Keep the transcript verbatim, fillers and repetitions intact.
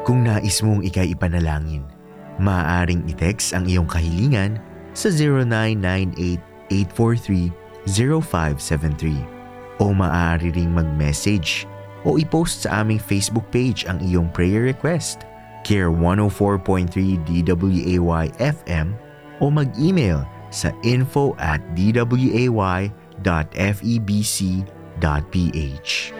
Kung nais mong ikay ipanalangin, maaaring i-text ang iyong kahilingan sa zero nine nine eight, eight four three, zero five seven three o maaari ring mag-message o i-post sa aming Facebook page ang iyong prayer request, Care one oh four point three D W A Y F M, o mag-email sa info at d w a y dot f e b c dot p h.